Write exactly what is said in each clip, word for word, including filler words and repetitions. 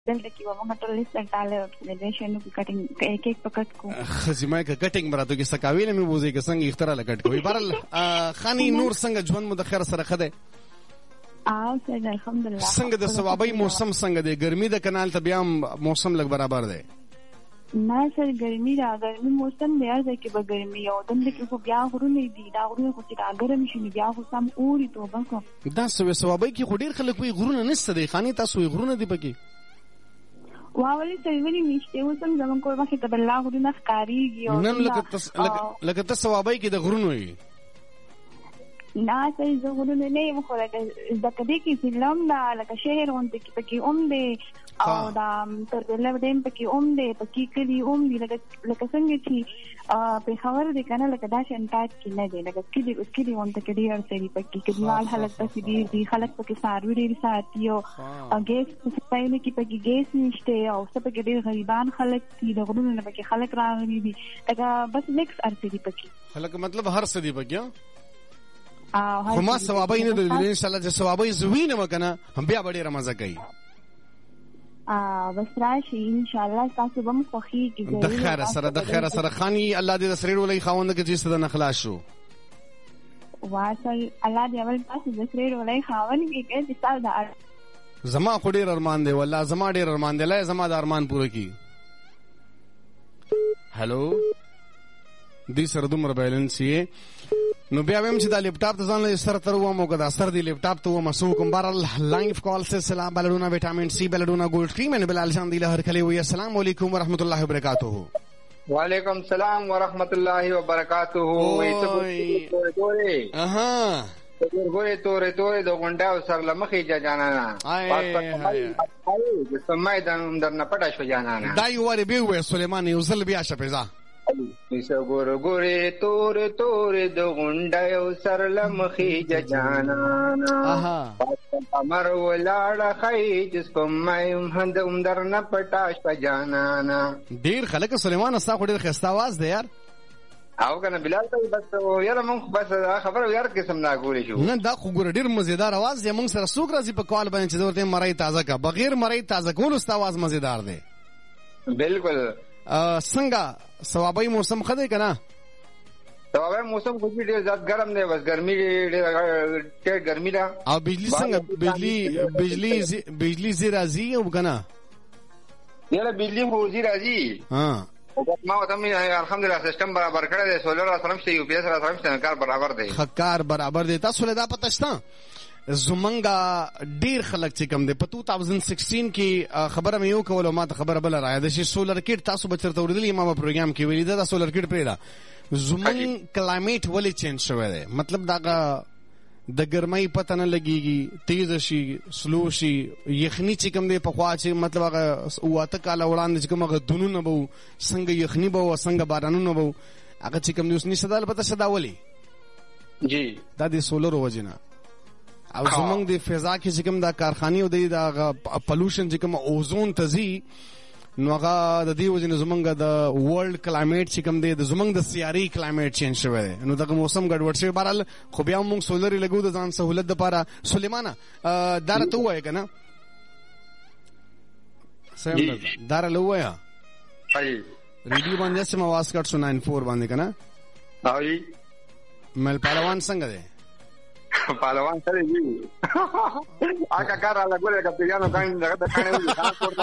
دلته کې به موږ ټول سټاله سلیبریشن کې کټینګ ایک ایک پکټ کو خزمه کې کټینګ براتو کې سکاویل مې بوزي کې څنګه اختراع لکټ کوي بهرل خاني نور څنګه ژوند مو د خیر سره خده او سره الحمدلله څنګه د ثوابي موسم څنګه دی ګرمي د کانال ته بیا موسم لګ برابر دی نه سر ګرمي دا ګرمي موسم دی ځکه چې به ګرمي او دلته کې خو بیا غرونه دي دا غرونه خو چې دا ګرم شي بیا خو سم اوري توبه کو دا سوي ثوابي کې خو ډیر خلک وي غرونه نشته دی خاني تاسو غرونه دی پکې واولي سوي نشته اوسم زمون کور مخې ته بل غرونه ښکاریږي او نن لکه لکه تاسو ثوابي کې د غرونه وي نه سر زه غرونه نه یم خو لکه د کدی کې فلم دا لکه شهر اونته کې پکې اوم دی او دا تر دلته ډیم پکې اوم دی پکې کلی اوم دی لکه لکه څنګه چې په خبر دی کنه لکه دا شنټات کې نه دی لکه کلی کلی اونته کې ډیر سړي پکې کلیوال خلک پکې ډیر دي خلک پکې ساروي ډیر ساتي او ګیس پاینه کې پکې ګیس نشته او څه پکې ډیر غریبان خلک دي د غرونو نه پکې خلک راغلي دي لکه بس مکس ارته دي پکې خلک مطلب هر څه دی پکې خو ما ثوابای نه د ان شاء الله چې ثوابای زوینه مکنه هم بیا ډېر مزه کوي ا بس راشي ان شاء الله تاسو به مو خوخي کیږي د خیر سره د خیر سره خاني الله دې د سریر ولې خاوند کې چې ستنه نخلاص شو واصل الله دې اول تاسو د سریر ولې خاوند کې چې تاسو دا زما خو ډېر ارمان دی والله زما ډېر ارمان دی لای زما د ارمان پوره کی هالو دې سره دومره بیلنس یې نو بیا ویم چې دا لیپټاپ ته ځان له سره تر ومو که دا سر دی لیپټاپ ته ومه څه وکړم بهرحال لایف کال سلسله بلډونه ویټامین سی بلډونه ګولډ کریم ان بلال جان دی له هر کلی وی السلام علیکم ورحمۃ اللہ وبرکاتہ وعلیکم السلام ورحمۃ اللہ وبرکاتہ اها ګورې تورې تورې د غونډاو سر لمخې جانانا د سمای د درنه پټه شو جانانا دا یو وری به وې سليمان یو ځل بیا شپېزا ایسا ګور ګورې تورې تورې د غونډاو سر لمخې جانانا امر ولاړه خای چې سمای هم درنه پټه شو جانانا ډیر خلک سليمان استا خو ډیر خسته आवाज دی یار او کنه بلال ته بس یاره مونږ بس خبره یار قسم نا ګوري شو نه دا خو ګور ډیر مزیدار आवाज دی مونږ سره سوق راځي په کال باندې چې ورته مړی تازه کا بغیر مړی تازه کول است आवाज مزیدار دی بالکل څنګه ثوابي موسم خدای کنه ثوابي موسم خو ډیر زیات ګرم دی بس ګرمي ډیر ګرمي ده او بجلی څنګه بجلی بجلی بجلی زی راځي او کنه یاره بجلی خو زی راځي ها ما ته مې الحمدلله سیستم برابر کړی دی سولر سره شته یو پی ایس سره شته کار برابر دی کار برابر دی تاسو له دا پته شته زمنګا ډیر خلک چې کم دی په دو هزار شپږ کې خبره مې یو کوله ما ته خبره بل راځي چې سولر کیټ تاسو به چرته ورېدلی ما په پروګرام کې ویل دا سولر کیټ پرې دا زمنګ کلایمیټ ولې چینج شوی دی مطلب دا د ګرمۍ پته نه لګيږي تیز شي سلو شي یخني چې کوم دی په خوا چې مطلب هغه واته کاله وړاندې چې کوم هغه دونونه به څنګه یخني به او څنګه بارانونه به هغه چې کوم دی اوس نشته دا پته شدا ولي جی دا د سولر وجنه او زمونږ د فضا کې چې کوم دا کارخانې او د پولوشن چې کوم اوزون تزي نو هغه د دې وجنه زمونږ د ورلد کلایمیټ چې کوم دی د زمونږ د سیاري کلایمیټ چینج شوی دی نو دغه موسم ګډوډ شوی بهرحال خو بیا موږ سولر لګو د ځان سہولت لپاره سلیمانه دار ته وایې کنه سم دار له وایا ریډیو باندې سم आवाज کټ سو ناین فور باندې کنه اوی مل پهلوان څنګه دی پهلوان سره دی اګه کار لا ګورې کپتانو کاین دغه د کانه وی خاص ورته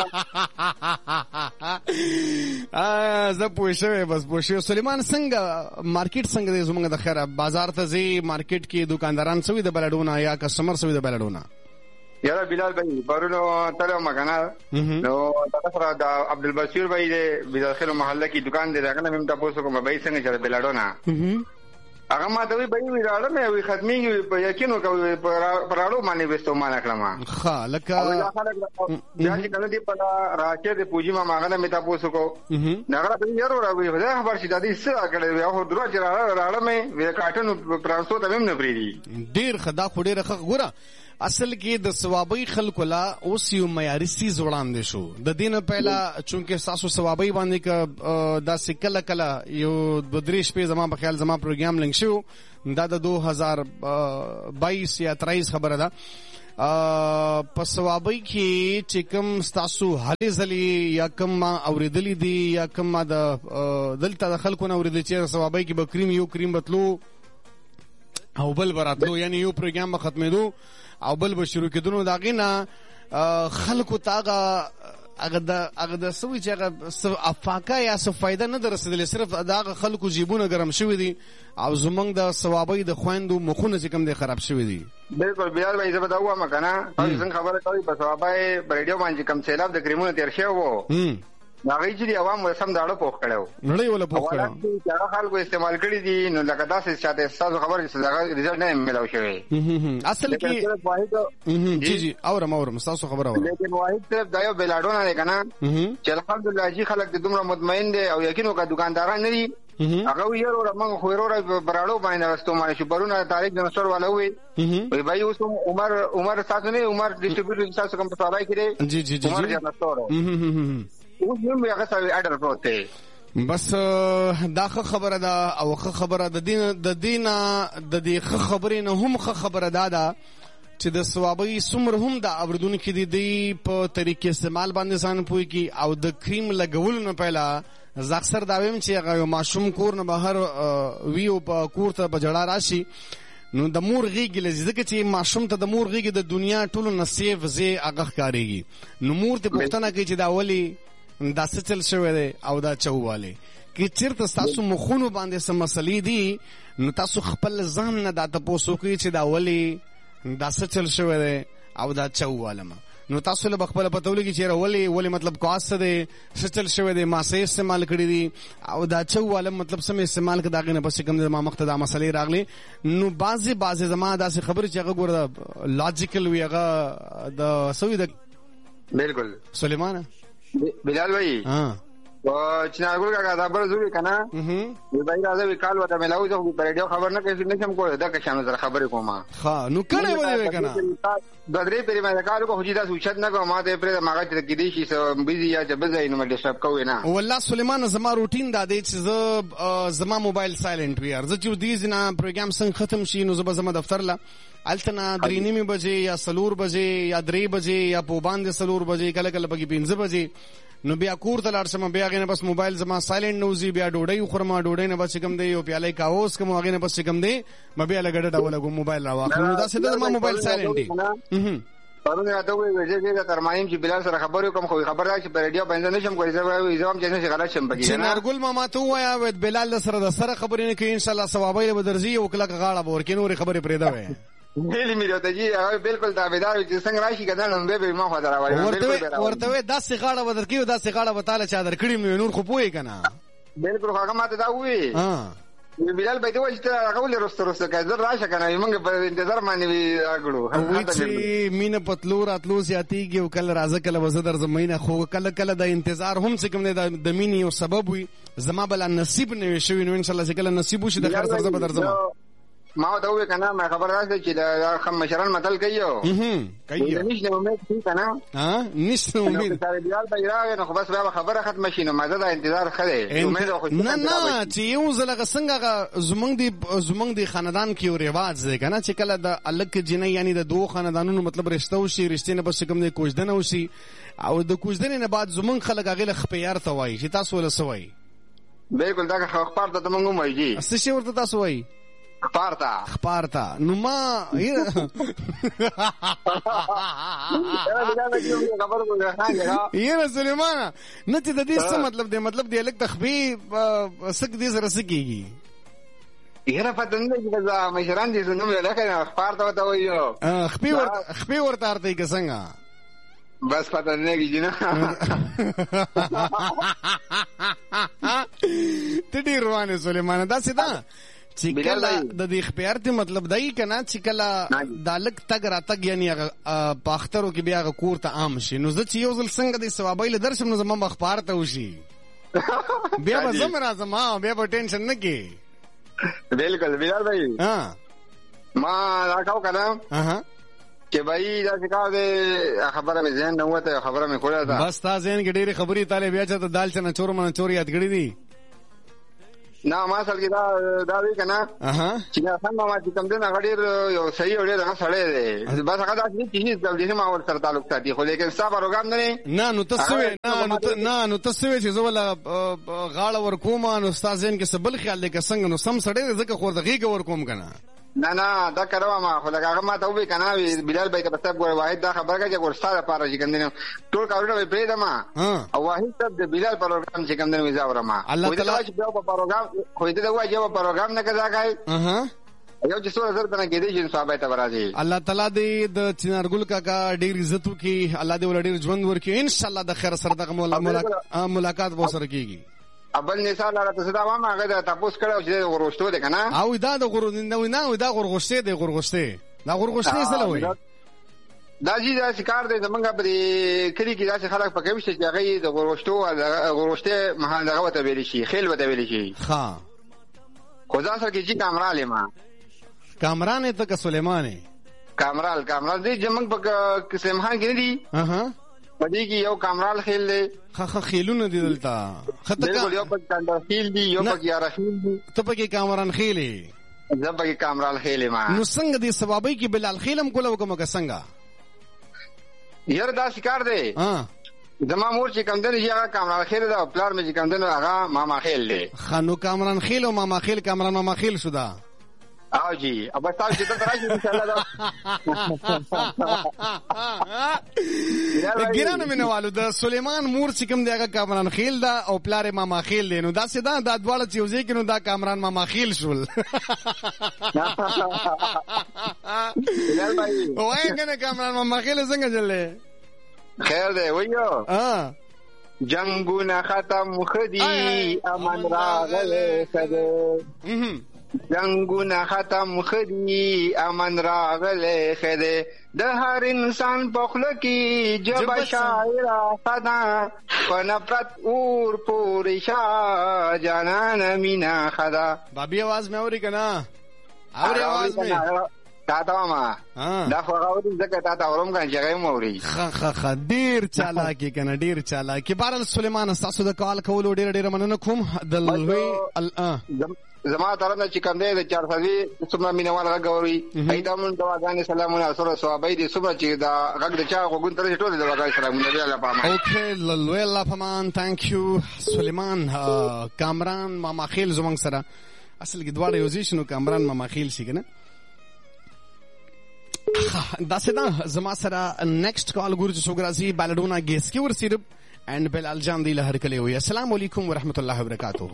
ا زه پوښښه بس پوښښه سليمان څنګه مارکیټ څنګه دی زمونږ د خیره بازار ته زی مارکیټ کې دکانداران سوي د بلډونه یا کسٹمر سوي د بلډونه یاره بلال بھائی پرونو تر مګانا نو تاسو سره د عبدالبصیر بھائی د بداخل محله کې دکان دی راغله مم تاسو کوم بھائی څنګه چل بلډونه هغه ما ته وی به وی راړم وی ختمي په یقینو کوي پراړو باندې وستو ما نکړم ښه لکه بیا چې کله دی په راکې د پوجي ما ماغه مې تاسو کو نغره په یارو راوي خدای خبر شي د دې څه کړي وی هو درو چې راړم وی کاټن پرانسو ته هم نه پریدي ډیر خدا خو ډیر خغ ګوره اصل کې د ثوابي خلکو لا اوس یو معیاري سیز وړاندې شو د دین پهلا چونکه تاسو ثوابي باندې ک دا سکله کله یو بدریش په زما په خیال زما پروګرام لنګ شو دا د دو هزار بایس یا تیئیس خبره ده په ثوابۍ کې چې کوم ستاسو هلې ځلې یا کوم ما اورېدلي دي یا کوم ما د دلته د خلکو نه اورېدلي چې ثوابۍ کې به کریم یو کریم بتلو او بل به راتلو، یعنی یو پروګرام به ختمېدو او بل به شروع کېدو، نو د هغې نه خلکو ته هغه هغه د هغه د سوي چې هغه افاقه یا څه فایده نه ده رسېدلې، صرف د هغه خلکو جیبونه ګرم شوي دي او زمونږ د ثوابۍ د خویندو مخونه چې کوم دی خراب شوي دي. بالکل بلال بھائی زه به دا ووایم که نه، تاسو څنګه خبره کوئ په ثوابۍ په ریډیو باندې کوم سیلاب د کریمونو تېر شوی و، نو هغوی چې دي عوامو سم د اړه پوښ کړی و، نړۍ وله پوښ کړی و چې هغه خلکو استعمال کړي دي، نو لکه داسې چاته ستاسو خبره چې هغه رزلټ نه میلاو شوی. اصل کې جی جی اورم اورم ستاسو خبره اورم، لیکن واحد صرف دا یو بېلاډونه دی که نه چې الحمدلله چې خلک د دومره مطمئن دی او یقین وکړه دوکانداران نه دي، هغه وایي یروره موږ خو یروره په راړو باندې راستومانه شو، پرونه تاریخ د نصر والا ووایي وایي بھائی اوس عمر عمر ستاسو نه عمر ډسټریبیوټر ستاسو کوم په سوالای کې دی جی جی جی عمر جنتور اوس نو هغه سوي اډر پروت دی. بس دا ښه خبره ده او ښه خبره د دین د دینه د دې ښه خبرې نه هم ښه خبره دا ده چې د ثوابۍ څومره هم د اورېدونکي دي دی په طریقې استعمال باندې ځان پوهېږي او د کریم لګولو نه پهله زه اکثر دا وایم چې هغه یو ماشوم کور نه بهر وي او په کور ته په جړا راشي نو د مور غېږې لځي، ځکه چې ماشوم ته د مور غېږې د دنیا ټولو نه سیف ځای هغه ښکارېږي، نو مور ترې پوښتنه کوي چې دا ولې دا څه چل شوی دی او دا چووالی که چېرته ستاسو مخونو باندې څه مسلې دي نو تاسو خپل ځان نه دا تپوس وکړئ چې دا ولې دا څه چل شوی دی او دا چووالمه، نو تاسو له به خپله پته ولګي چې یاره ولې ولې مطلب کاز څه دی، څه چل شوی دی، ما څه استعمال کړي دي او دا چووالم مطلب څه مې استعمال کړه، د هغې نه پسې کوم دی ما مخ ته دا مسلې راغلې، نو بعضې بعضې زما داسې خبرې چې هغه ګوره لاجیکل وي، هغه د څه وي د بالکل سلیمانه بلال بھائی چنارګل کاکا دا بل زوی که نه وی بھائی راځه وی کال ورته میلاو، زه خو په ریډیو خبر نه کوي نشم کولی، دغه شیانو سره خبرې کوم. ښه نو کړی به دې وې که نه دوه درې پېرې مې کار وکړو، خو چې داسې اوچت نه کوم، ما ته یې پرېږده ما هغه چې کېدای شي څه بیزي یا چې بل ځای نو مې ډسټرب کوې نه. والله سلیمان زما روټین دا دی چې زه زما موبایل سایلنټ وي، زه چې دې نه پروګرام څنګه ختم شي نو زه به زما دفتر له هلته نه درې نیمې بجې یا څلور بجې یا درې بجې یا په باندې څلور بجې کله کله پکې پنځه بجې نو بیا کور ته لاړ شم، بیا هغې نه بس موبایل زما سایلنټ نه وځي، بیا ډوډۍ وخورم، ډوډۍ نه بس چې کوم دی یو پیاله قهوه وڅښم، هغې نه بس چې کوم دی ما بیا لږه ډډه ولګوم موبایل راواخلم، نو داسې ده زما موبایل سایلنټ دی. پرون راته ووایي زه دې ته ترمایم چې بلال سره خبرې وکړم، خو خبر دا چې په ریډیو باندې نه شم کولی، زه زه هم چې نشي غلط شم پکې. چنارګل ماما ته ووایه بلال سره د سره خبرې نه کوي، انشاءالله ثوابۍ به درځي او کلکه غاړه به ورکړي، نورې خبرې پرېږده وایي ویلي مې درته جي هغه بالکل تابعدار وي چې څنګه راشي که نه نو بیا به ما خواته راوړي، ورته وایي داسې غاړه به درکوي داسې غاړه به تاله چا درکړي نو نور خو پوهې که نه. بالکل خو هغه ما ته دا ووایي بلال بھائی ته وایي چې ته هغه ولې رسته رسته کوې، زر راشه که نه موږ په انتظار باندې کړو. وایي چې مینه په تلو راتلو زیاتېږي او کله راځه کله به زه درځم مینه، خو کله کله د انتظار هم چې کوم دی د مینې یو سبب وي، زما بله نصیب نه وي شوي، نو انشاءالله چې کله نصیب وشي د خیر سره زه به درځم. ما ورته ووایې که نه ما خبر راځي چې د مشران متل کوي نشته امید کوي که نه نشته امید بلال بھائی راغی نو خو بس بیا به خبره ختمه شي، نو مزه د انتظار ښه دی. نه نه چې یو ځل هغه څنګه هغه زمونږ د زمونږ د خاندان کې یو رواج دی که نه چې کله د الګ جنۍ یعنې د دوو خاندانونو مطلب رشته وشي، رشتې نه بس کوم دی کوژدنه وشي او د کوژدنې نه بعد زمونږ خلک هغې له خپیار ته وایي چې تاسو ولې څه وایي. بالکل دا خپار ته ته موږ هم وایي جي څه شی ورته تاسو وایي خپارتا خپارتا نو ما یره سلیمانه نه چې د دې څه مطلب دی، مطلب دی الګ تخفي سک دې سره سکیږي یره پته نه چې دا مشران دي نو مې لکه خپارتا وته وایو خپي ورته خپي ورته ارته کې څنګه بس پته نه کیږي نه ته ډیر روانه سلیمانه دا سیده چې کله د دې اختیار ته مطلب دی که نه چې کله دا لږ تګ راتګ یعنې هغه په اخترو کې بیا هغه کور ته عام شي، نو زه چې یو ځل څنګه د ثوابۍ له درشم نو زما به اخبار ته وشي بیا به زه م راځم بیا به ټینشن نه کې. بالکل بلال بھائی ما دا کاو که نه چې بھائی داسې کار دی خبره مې ذهن نه ووته خبره مې کړې ده بس تا ذهن کې ډېرې خبرې تاله بیا چاته دال چنه چور منه چور یاد کړي دي نه ما اصل کې دا دا وی کنه چې دا څنګه ما چې کوم دین هغه ډیر یو صحیح ډیر هغه سړی دی بس هغه دا چې چې ما ور سره تعلق ساتي خو لیکن ستا پروګرام نه نه نو تاسو نه نه نو تاسو چې زولا غاړه ور کوم نو استادین کې سبل خیال لکه څنګه نو سم سړی ځکه خور دغه ور کوم کنه نه نه دا کړو ما خو لکه هغه ما ته وی کنه بلال بھائی ته پته ګور واحد دا خبره کوي چې ورسره لپاره چې کوم دین ټول کارونه پرې دما او واحد ته د بلال پروګرام چې کوم دین وزا ورما الله تعالی چې په پروګرام خو دې دا وایي چې په پروګرام نه کځا کوي اها یو چې څو زر کنه کې دي چې صاحب ته راځي الله تعالی دې د چنارګل کاکا ډېر عزت وکي الله دې ول ډېر ژوند ورکي ان شاء الله د خیر سره دغه ملاقات به سره کیږي ابل نثال را ته دا ما هغه ته تاسو کړو چې غروشتو ده کنه او دا د غرو نه نه دا غرغشته دی غرغشته دا غرغشته سره وای دا چې دا شکار دی زمونږ په کلی کې دا چې خلک پکې وشي چې هغه د غروشتو غروشته مهال دغه وته ویل شي خیل وته ویل شي ها خو ځا سره کې چې کامران ما کامران ته ک سليمان کامرال کامرال دې زمونږ په سليمان کې دي اها پدې کې یو کامرال خیل دی خخ خیلونه دي دلته خطه یو په کاندر خیل دی یو په یار خیل دی ته په کې کامران خیلې زه په کې کامرال خیلې ما نو څنګه دي سبابي کې بلال خیلم کوله وکم که څنګه یار دا شکار دی ها زما مور چې کم دنه هغه کامران خیل دا پلار مې چې کم دنه هغه ماما خیل دی خانو کامران خیل او ماما خیل کامران ماما خیل شو دا او جی اب تاسو چې تر راځي ان شاء الله دا ګرانه مینوالو د سليمان مور چې کوم دیغه کامران خیل دا او پلار ماما خیل دی نو دا سیدا دا دواړه چې وځي کینو دا کامران ماما خیل شول وای کنه کامران ماما خیل څنګه چلې خیر دی وایو ها جنگونه ختم خدي امن راغله خدي جنگونه ختم خدي امن راغله خدي د هر انسان په خله کې جب شاعر خدا پنپرت اور پوری شاه جانان مینا خدا بابي आवाज مې اوري کنه اوري आवाज مې تا تا ما دا خو غوړي ځکه تا تا اورم کنه چې غیم اوري خ خ خ ډیر چالاکی کنه ډیر چالاکی بارل سليمان تاسو د کال کولو ډیر ډیر مننه کوم د لوی ال زما طرف نه چې کوم دی د چار سوي څومره مینوال غوړي ایدامون دواګانې سلامونه سره صحابه دي څومره چې دا غږ د چا غوګون تر ټولې دواګانې سلامونه دی الله پامان اوکې لوی الله پامان ثانک یو سليمان کامران ماما خیل زمنګ سره اصل کې دواړه یو ځای شنو کامران ماما خیل شي کنه دا سدا زما سره نیکسٹ کال ګور چې سوګرازي بالډونا ګیس کې ورسېد اند بلال جان دی لهر کلی وي السلام علیکم ورحمت الله وبرکاته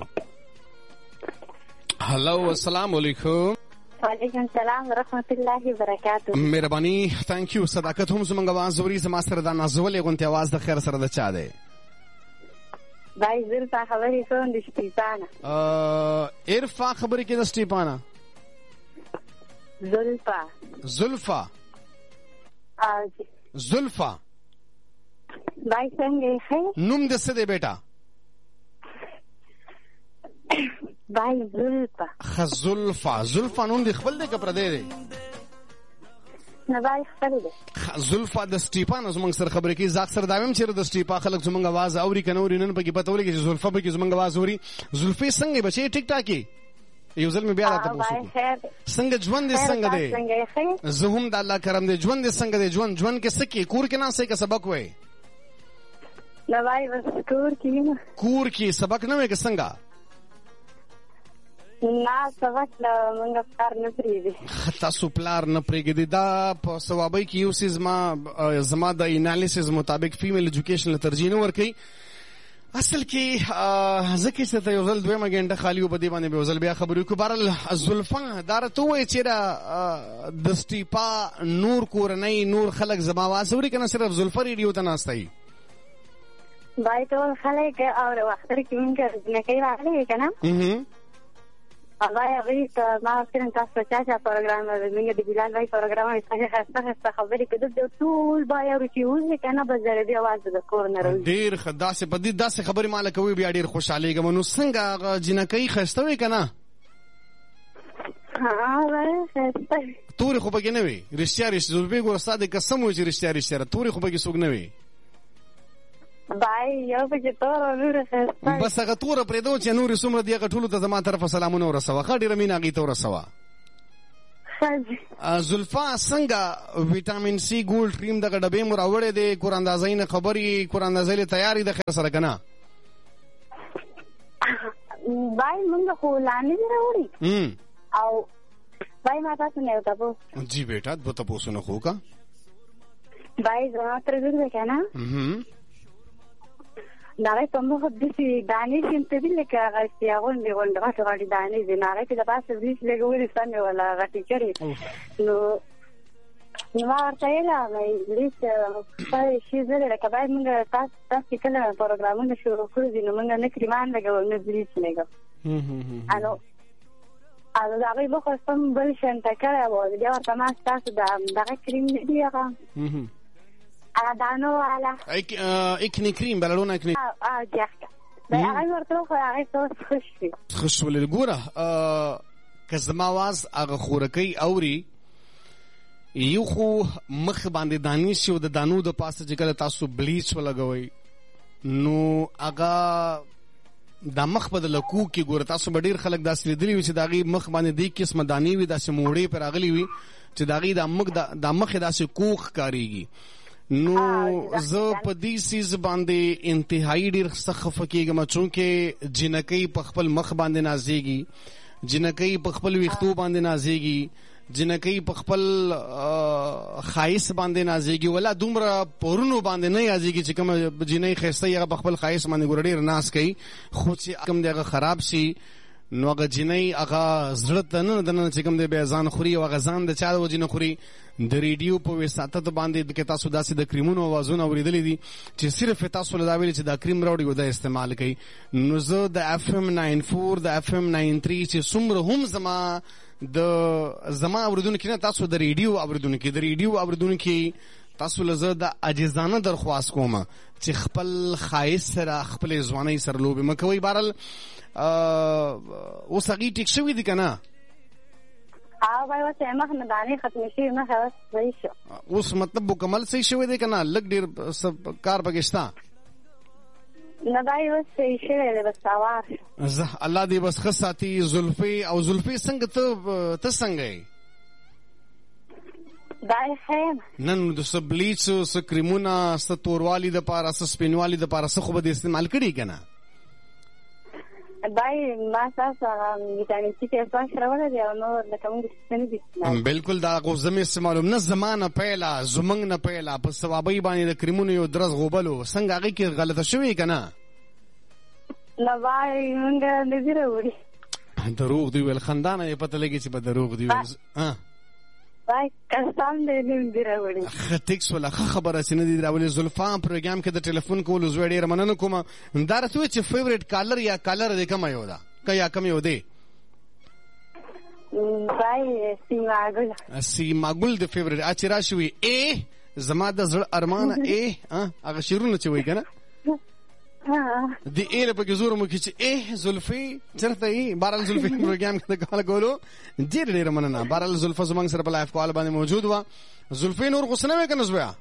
هلو السلام علیکم وعلیکم السلام ورحمت الله وبرکاته مهرباني ثانک یو صداقت هم زمونږ आवाज وري زما سره د نازولې غونته आवाज د خیر سره د چا دی بای زلفا خبرې کوم د سټیپانا ا ارفا خبرې کې د سټیپانا زلفا زلفا زلفا بای څنګه یې نوم د څه دی بیٹا بای زلفا خزلفا زلفا نوم دی خپل دی که پردی دی نه بای خپل دی زلفا د سټیپان زمونږ سره خبرې کوي زاک سره داویم چې د سټیپا خلک زمونږ आवाज اوري کنه اوري نن پکې پته ولګي چې زلفا پکې زمونږ आवाज اوري زلفې څنګه بچي ټیک ټاکي یو ځل مې بیا راته پوښتنه څنګه ژوند دې څنګه دی زه هم د الله کرم دې ژوند دې څنګه دی ژوند ژوند کې سکی کور کې نه سې که سبق وای نه وای بس کور کې کور کې سبق نه وای که څنګه نه سبق لا موږ پلار نه پریږدي تاسو پلار نه پریږدي دا په ثوابي کې یو سیز ما زما د انالیسز مطابق فیمیل ایجوکیشن ترجیح نه ورکي اصل کې ځکه چې ته یو ځل دویمه ګنټه خالی و په دې باندې به یو ځل بیا خبرې وکړو بهرحال زلفا دا راته ووایي چې د سټیپا نور کورنۍ نور خلک زما आवाज اوري که نه صرف زلفا ریډیو ته ناسته وي بای ټول خلک اوري اختر کې موږ جنکۍ راغلې که نه بای هغوی ته ما فکر تاسو چا چا پروګرام موږ د بلال بای پروګرام یې ښایسته ښایسته خبرې کوي د ټول بای اوري چې اوس که نه بس ضربي اواز د کور نه راوځي ډېر ښه داسې په دې داسې خبرې ماله کوي بیا ډېر خوشحالېږم نو څنګه هغه جنکۍ ښایسته وي که نه تورې خو پکې نه وي رښتیا رښتیا زلفې ګوره ستا د قسم وي چې رښتیا رښتیا تورې خو پکې څوک نه وي بای یو پکې تور نور خسته بس هغه تور پرې دو چې نور څومره دی هغه ټولو ته زما طرفه سلامونه ورسوه ښه ډېره مینه هغې ته ورسوه. زلفا څنګه ویټامین سی ګولډ کریم دغه ډبې مو راوړی دی کور اندازۍ نه خبرې کور اندازۍ له تیارې د خیر سره که نه بای مونږ خو لا نه دي راوړي او بای ما تاسو نه یو تپوس جی بیٹا دو تپوسونه خو کا بای زما تر دې ده که نه دغه په مخ داسې دانې شنته دي لکه هغه سیاغونډې غونډې غټې غټې دانې دي نو هغې کې د پاسه بلیچ لږ ونیسه مې ولا غټې کړې نو نو ما ورته ویله بلیچ خپله شي زلې لکه باید مونږ تاسو تاسې کله پروګرامونه شروع کړي دي نو مونږ نه کریمان لګوو نه بلیچ لګوو نو او د هغوی بخواستم بل شنته کړی و بیا ورته ما ستاسو دغه کریم نه دي هغه دانو والا اکنی کریم بلالونه اکنی اه جاکه دا هغه ورته خو هغه څه خوش شي خوش ولې ګوره که زما واز هغه خورکۍ اوري یو خو مخ باندې دانې شي او د دانو د پاسه چې کله تاسو بلیچ ولګوئ نو هغه دا مخ به د لکو کې ګوره تاسو به ډېر خلک داسې لیدلي وي چې د هغې مخ باندې دې قسمه دانې وي داسې موړې پرې راغلي وي چې د هغې دا مخ یې داسې کوږ ښکارېږي نو زه په دې سیز باندې انتهایی ډېر سخت خفه کېږم چونکې جنکۍ په خپل مخ باندې نازېږي جنکۍ په خپل ویښتو باندې نازېږي جنکۍ په خپل ښایست باندې نازېږي ولا دومره پورونو باندې نه یازېږي چې کومه جنۍ ښایسته هغه په خپل ښایست باندې ګوره ډېر ناز کوي خو چې کوم دی هغه خراب شي نو هغه جنۍ هغه زړه ته نه دننه چې کوم دی بیا ځان خوري او هغه ځان د چا د وجې نه خوري د ریډیو په وساطت باندې کې تاسو داسې د کریمونو اوازونه اورېدلي دي چې صرف تاسو له دا ویلي چې دا کریم راوړي او دا استعمال کوي نو زه د اف ام ناین فور د اف ام ناین تھری چې څومره هم زما د زما اوریدونکي نه تاسو د ریډیو اوریدونکي د ریډیو اوریدونکي تاسو له زه د عاجزانه درخواست کوم چې خپل ښایست سره خپلې ځوانۍ سره لوبې مه کوئ بهرحال اوس هغې ټیک شوي دي که نه او بای اوس یې مخ نه دانې ختمې شوي مخه اوس صحیح شو اوس مطلب مکمل صحیح شوی دی که نه لږ ډېر کار پکې شته نه بای اوس صحیح شوی دی بس سوار زه الله دې بس ښه ساتي زلفې او زلفې څنګه ته ته څنګه یې دای خیم نن د څه بلیچ څه کریمونه څه توروالي دپاره څه سپینوالي دپاره څه خو به دې استعمال کړي که نه بای ما تاسو ویټامین سی فیس واش راوړی دی او نور لکه موږ نه دي بالکل دا خو زه مې استعمالوم نه زما نه پیله زموږ نه پیله په ثوابۍ باندې د کریمونو یو درز غوبلو څنګه هغې کې غلطه شوې که نه نه بای موږ نه دي راوړي دروغ دی ویل خندانه یې پته لګي چې به دروغ دی ویل بای قسم دې نه دي راوړي ښه ټیک شوله ښه خبره چې نه دي راوړي زلفا پروګرام کې د ټلیفون کولو زه ډېره مننه کوم دا راته ووایه چې فیورېټ کالر یا کالر دی کومه یو ده که یا کوم یو دی بای سیما ګل سیما ګل د فیورېټ ا چې راشي وي ای زما د زړه ارمانه ای هغه شعرونه چې وایي که نه د ای له پکې زور مو کې چې ای زلفې چېرته یې بهرحال زلفې پروګرام کې د کال کولو ډېره ډېره مننه بهرحال زلفه زموږ سره په لایف کال باندې موجود وه زلفې نور غوسه نه وې که نه زویه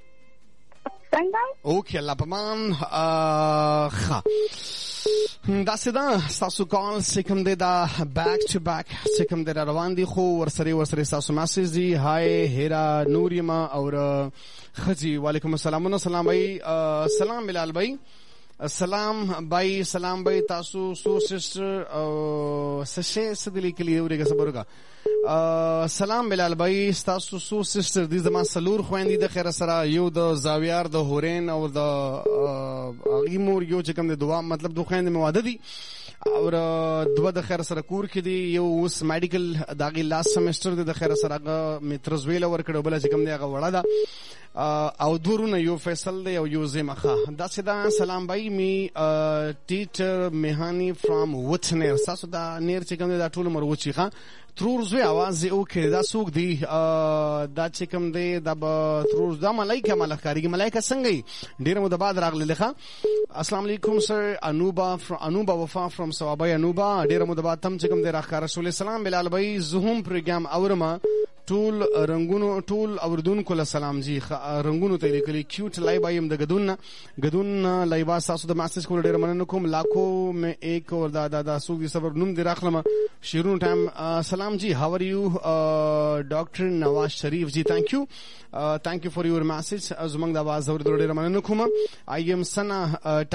اوکې الله پامان ښه داسې ده ستاسو کال چې کوم دی دا بیک ټو بیک چې کوم دی را روان دي خو ورسره ورسره ستاسو میسیج دي های هیرا نور یما او ښځې وعلیکم السلامونه سلام بھائی سلام بلال بھائی سلام بھائی سلام بھائی تاسو سو سسٹر سشے سدلی کے لیے ورګه صبر وکړه سلام بلال بھائی تاسو سو سسٹر دي زما سلور خويندې د خیر سره یو د زاویار د هورین او د ایمور یو چې کوم د دوا مطلب دوه خويندې مواده دي او دوه د خیر سره کور کې دي یو اوس میډیکل داغي لاست سمستر د خیر سره هغه مترزویل ورکړو بل چې کوم دی هغه وړه ده او دورونه یو فیصل دی او یو زمخه داسې دا سلام بھائی می ټیچر میهانی فرام وټنر تاسو دا نیر چې کوم دی دا ټول مر وچی ښه ترور زوی आवाज او کې دا څوک دی دا چې کوم دی دا ترور دا ملائکه ملائکه ملائکه څنګه ډیر مو د بعد راغلی ښه السلام علیکم سر انوبا انوبا وفا فرام سوابای انوبا ډیر مو د بعد تم چې کوم دی راخاره رسول سلام بلال بھائی زهم پروګرام اورما ټول رنگونو ټول اوردونکو له سلام جی رنگونو ته لیکلي کیوټ لایو ایم د غدون غدون لایو تاسو د میسج کول ډیر مننه کوم لاکو مې ایک اور دا دا دا سو دي صبر نوم دی راخلم شیرون ټایم سلام جی هاو ار یو ډاکټر نواز شریف جی ثانک یو ثانک یو فار یور میسج زمنګ د आवाज اور ډیر مننه کوم آی ایم سنا